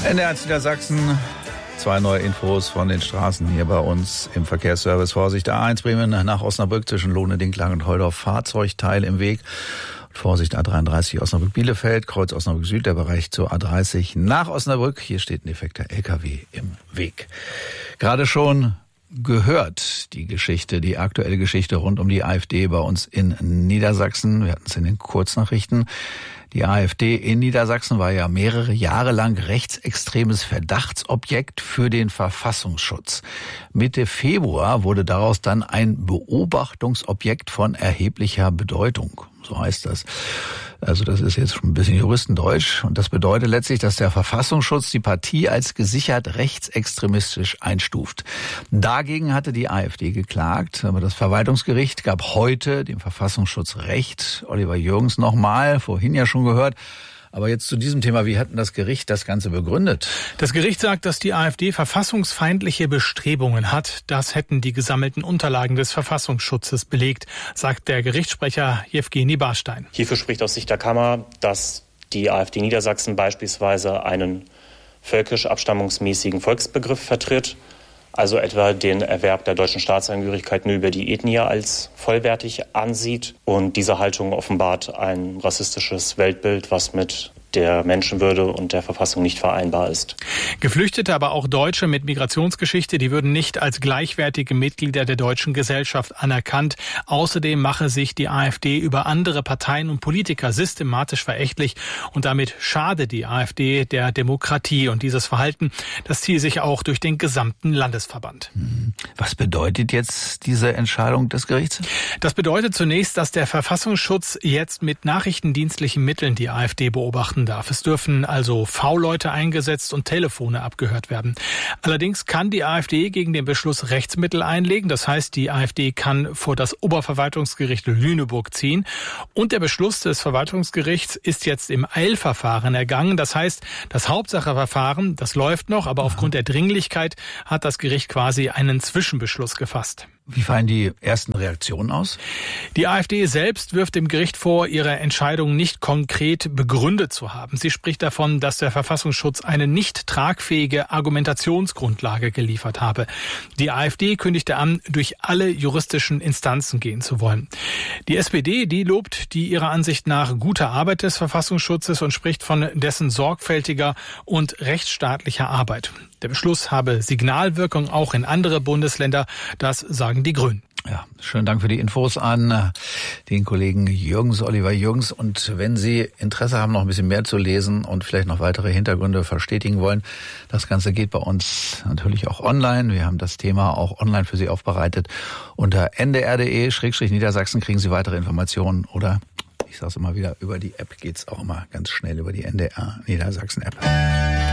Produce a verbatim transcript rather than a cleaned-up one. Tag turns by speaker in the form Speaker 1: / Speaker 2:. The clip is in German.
Speaker 1: N D R eins Niedersachsen. Zwei neue Infos von den Straßen hier bei uns im Verkehrsservice. Vorsicht, A eins Bremen nach Osnabrück zwischen Lohne, Dinklage und Holdorf. Fahrzeugteil im Weg. Vorsicht, A dreiunddreißig Osnabrück-Bielefeld, Kreuz Osnabrück Süd, der Bereich zur A dreißig nach Osnabrück. Hier steht ein defekter L K W im Weg. Gerade schon gehört die Geschichte, die aktuelle Geschichte rund um die AfD bei uns in Niedersachsen. Wir hatten es in den Kurznachrichten. Die AfD in Niedersachsen war ja mehrere Jahre lang rechtsextremes Verdachtsobjekt für den Verfassungsschutz. Mitte Februar wurde daraus dann ein Beobachtungsobjekt von erheblicher Bedeutung. So heißt das. Also das ist jetzt schon ein bisschen Juristendeutsch. Und das bedeutet letztlich, dass der Verfassungsschutz die Partie als gesichert rechtsextremistisch einstuft. Dagegen hatte die AfD geklagt. Aber das Verwaltungsgericht gab heute dem Verfassungsschutz Recht. Oliver Jürgens nochmal, vorhin ja schon gehört. Aber jetzt zu diesem Thema, wie hat denn das Gericht das Ganze begründet?
Speaker 2: Das Gericht sagt, dass die AfD verfassungsfeindliche Bestrebungen hat. Das hätten die gesammelten Unterlagen des Verfassungsschutzes belegt, sagt der Gerichtssprecher Jewgeni Barstein.
Speaker 3: Hierfür spricht aus Sicht der Kammer, dass die AfD Niedersachsen beispielsweise einen völkisch abstammungsmäßigen Volksbegriff vertritt, also etwa den Erwerb der deutschen Staatsangehörigkeit nur über die Ethnie als vollwertig ansieht. Und diese Haltung offenbart ein rassistisches Weltbild, was mit der Menschenwürde und der Verfassung nicht vereinbar ist.
Speaker 2: Geflüchtete, aber auch Deutsche mit Migrationsgeschichte, die würden nicht als gleichwertige Mitglieder der deutschen Gesellschaft anerkannt. Außerdem mache sich die AfD über andere Parteien und Politiker systematisch verächtlich und damit schade die AfD der Demokratie. Und dieses Verhalten, das ziehe sich auch durch den gesamten Landesverband.
Speaker 1: Was bedeutet jetzt diese Entscheidung des Gerichts?
Speaker 2: Das bedeutet zunächst, dass der Verfassungsschutz jetzt mit nachrichtendienstlichen Mitteln die AfD beobachten darf. Es dürfen also V-Leute eingesetzt und Telefone abgehört werden. Allerdings kann die AfD gegen den Beschluss Rechtsmittel einlegen. Das heißt, die AfD kann vor das Oberverwaltungsgericht Lüneburg ziehen. Und der Beschluss des Verwaltungsgerichts ist jetzt im Eilverfahren ergangen. Das heißt, das Hauptsacheverfahren, das läuft noch, aber aufgrund der Dringlichkeit hat das Gericht quasi einen Zwischenbeschluss gefasst.
Speaker 1: Wie fallen die ersten Reaktionen aus?
Speaker 2: Die AfD selbst wirft dem Gericht vor, ihre Entscheidung nicht konkret begründet zu haben. Sie spricht davon, dass der Verfassungsschutz eine nicht tragfähige Argumentationsgrundlage geliefert habe. Die AfD kündigte an, durch alle juristischen Instanzen gehen zu wollen. Die S P D, die lobt die ihrer Ansicht nach gute Arbeit des Verfassungsschutzes und spricht von dessen sorgfältiger und rechtsstaatlicher Arbeit. Der Beschluss habe Signalwirkung auch in andere Bundesländer, das sagen die Grünen.
Speaker 1: Ja, schönen Dank für die Infos an den Kollegen Jürgens, Oliver Jürgens. Und wenn Sie Interesse haben, noch ein bisschen mehr zu lesen und vielleicht noch weitere Hintergründe verstetigen wollen, das Ganze geht bei uns natürlich auch online. Wir haben das Thema auch online für Sie aufbereitet. Unter n d r punkt d e Schrägstrich Niedersachsen kriegen Sie weitere Informationen oder, ich sage es immer wieder, über die App geht's auch immer ganz schnell, über die N D R Niedersachsen App.